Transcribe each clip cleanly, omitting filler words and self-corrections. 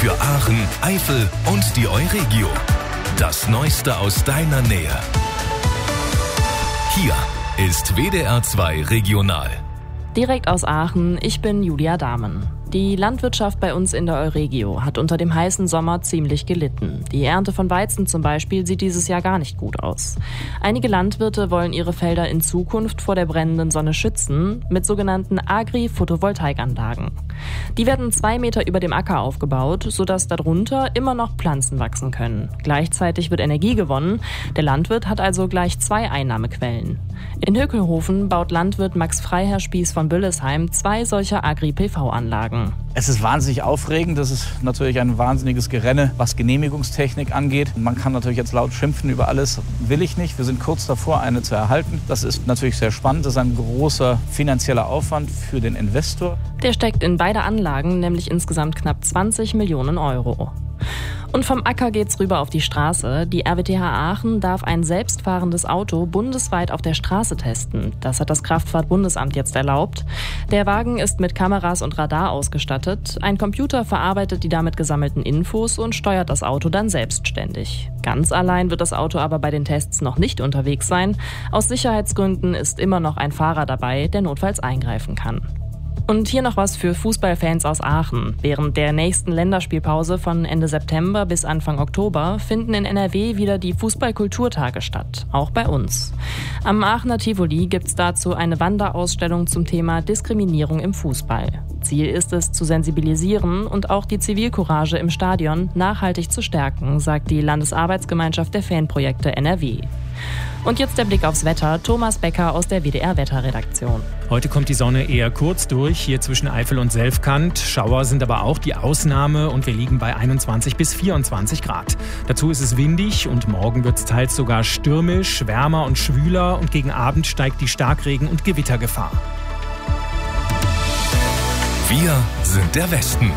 Für Aachen, Eifel und die Euregio. Das Neueste aus deiner Nähe. Hier ist WDR 2 Regional. Direkt aus Aachen, ich bin Julia Dahmen. Die Landwirtschaft bei uns in der Euregio hat unter dem heißen Sommer ziemlich gelitten. Die Ernte von Weizen zum Beispiel sieht dieses Jahr gar nicht gut aus. Einige Landwirte wollen ihre Felder in Zukunft vor der brennenden Sonne schützen mit sogenannten Agri-Photovoltaikanlagen. Die werden 2 Meter über dem Acker aufgebaut, sodass darunter immer noch Pflanzen wachsen können. Gleichzeitig wird Energie gewonnen. Der Landwirt hat also gleich 2 Einnahmequellen. In Hückelhofen baut Landwirt Max Freiherr-Spieß von Büllesheim 2 solcher Agri-PV-Anlagen. Es ist wahnsinnig aufregend. Das ist natürlich ein wahnsinniges Gerenne, was Genehmigungstechnik angeht. Man kann natürlich jetzt laut schimpfen über alles. Will ich nicht. Wir sind kurz davor, eine zu erhalten. Das ist natürlich sehr spannend. Das ist ein großer finanzieller Aufwand für den Investor. Der steckt in beide Anlagen, nämlich insgesamt knapp 20 Millionen Euro. Und vom Acker geht's rüber auf die Straße. Die RWTH Aachen darf ein selbstfahrendes Auto bundesweit auf der Straße testen. Das hat das Kraftfahrtbundesamt jetzt erlaubt. Der Wagen ist mit Kameras und Radar ausgestattet. Ein Computer verarbeitet die damit gesammelten Infos und steuert das Auto dann selbstständig. Ganz allein wird das Auto aber bei den Tests noch nicht unterwegs sein. Aus Sicherheitsgründen ist immer noch ein Fahrer dabei, der notfalls eingreifen kann. Und hier noch was für Fußballfans aus Aachen. Während der nächsten Länderspielpause von Ende September bis Anfang Oktober finden in NRW wieder die Fußball-Kulturtage statt, auch bei uns. Am Aachener Tivoli gibt's dazu eine Wanderausstellung zum Thema Diskriminierung im Fußball. Ziel ist es, zu sensibilisieren und auch die Zivilcourage im Stadion nachhaltig zu stärken, sagt die Landesarbeitsgemeinschaft der Fanprojekte NRW. Und jetzt der Blick aufs Wetter. Thomas Becker aus der WDR-Wetterredaktion. Heute kommt die Sonne eher kurz durch, hier zwischen Eifel und Selfkant. Schauer sind aber auch die Ausnahme und wir liegen bei 21 bis 24 Grad. Dazu ist es windig und morgen wird es teils sogar stürmisch, wärmer und schwüler und gegen Abend steigt die Starkregen- und Gewittergefahr. Wir sind der Westen.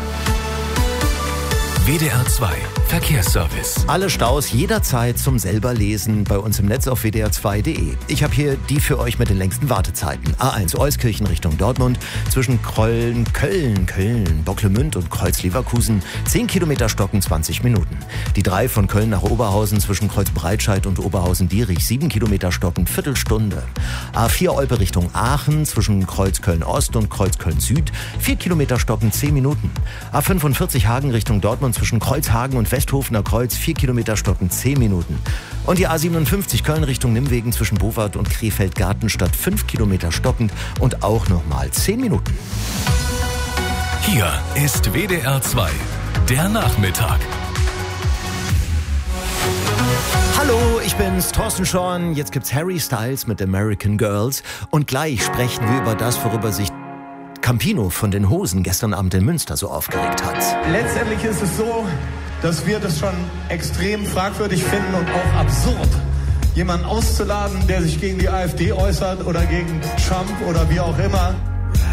WDR 2 Verkehrsservice. Alle Staus jederzeit zum selber lesen bei uns im Netz auf wdr2.de. Ich habe hier die für euch mit den längsten Wartezeiten. A1 Euskirchen Richtung Dortmund zwischen Köln, Bocklemünd und Kreuz-Leverkusen 10 Kilometer Stocken 20 Minuten. Die 3 von Köln nach Oberhausen zwischen Kreuz-Breitscheid und Oberhausen-Dierich 7 Kilometer Stocken Viertelstunde. A4 Olpe Richtung Aachen zwischen Kreuz Köln-Ost und Kreuz Köln-Süd 4 Kilometer Stocken 10 Minuten. A45 Hagen Richtung Dortmund zwischen Kreuzhagen und Westhofener Kreuz 4 Kilometer Stocken 10 Minuten. Und die A57 Köln Richtung Nimwegen zwischen Bowart und Krefeld-Gartenstadt 5 Kilometer stockend und auch nochmal 10 Minuten. Hier ist WDR 2, der Nachmittag. Hallo, ich bin's, Thorsten Schorn. Jetzt gibt's Harry Styles mit American Girls. Und gleich sprechen wir über das, worüber sich Campino von den Hosen gestern Abend in Münster so aufgeregt hat. Letztendlich ist es so, dass wir das schon extrem fragwürdig finden und auch absurd, jemanden auszuladen, der sich gegen die AfD äußert oder gegen Trump oder wie auch immer.